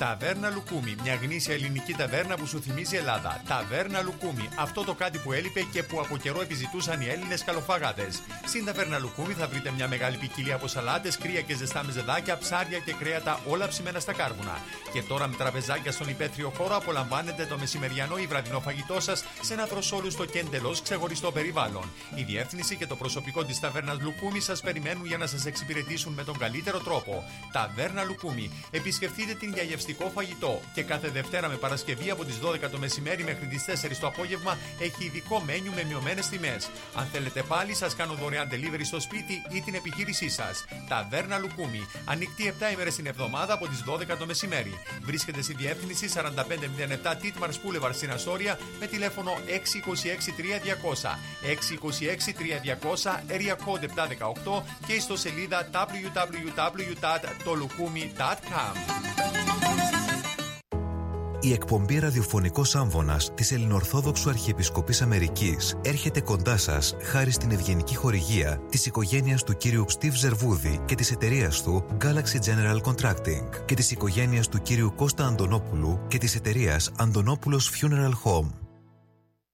Ταβέρνα Λουκούμι, μια γνήσια ελληνική ταβέρνα που σου θυμίζει Ελλάδα. Ταβέρνα Λουκούμι, αυτό το κάτι που έλειπε και που από καιρό επιζητούσαν οι Έλληνες καλοφαγάδες. Στην Ταβέρνα Λουκούμι θα βρείτε μια μεγάλη ποικιλία από σαλάτες, κρύα και ζεστά μεζεδάκια, ψάρια και κρέατα, όλα ψημένα στα κάρβουνα. Και τώρα με τραπεζάκια στον υπαίθριο χώρο απολαμβάνετε το μεσημεριανό ή βραδινό φαγητό σας σε ένα προσόλουστο και εντελώς ξεχωριστό περιβάλλον. Η διεύθυνση και το προσωπικό της Ταβέρνας Λουκούμι σας περιμένουν για να σας εξυπηρετήσουν με τον καλύτερο τρόπο. Ταβέρνα Λουκούμι. Επισκεφτείτε την για γευστικό φαγητό και κάθε Δευτέρα με Παρασκευή από τις 12 το μεσημέρι μέχρι τις 4 το απόγευμα έχει ειδικό μένιου με μειωμένες τιμές. Αν θέλετε πάλι, σας κάνω δωρεάν delivery στο σπίτι ή την επιχείρησή σας. Ταβέρνα Λουκούμι. Ανοιχτή 7 ημέρες την εβδομάδα από τις 12 το μεσημέρι. Βρίσκεται στη διεύθυνση 4507 Titmars Boulevard στην Αστόρια με τηλέφωνο 626-3200. 626-3200 area code 718 και ιστοσελίδα www.tolukumi.com. Η εκπομπή ραδιοφωνικός άμβονας της Ελληνοορθόδοξου Αρχιεπισκοπής Αμερικής έρχεται κοντά σας χάρη στην ευγενική χορηγία της οικογένειας του κύριου Στίβ Ζερβούδη και της εταιρείας του Galaxy General Contracting και της οικογένειας του κύριου Κώστα Αντωνόπουλου και της εταιρείας Αντωνόπουλος Funeral Home.